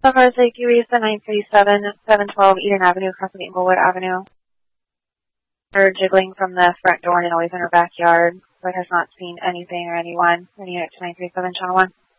So far as Lake Erie, 937, 712 Eden Avenue, across from Inglewood Avenue. Her jiggling from the front door and always in her backyard, but has not seen anything or anyone. Any unit to 937, Channel 1.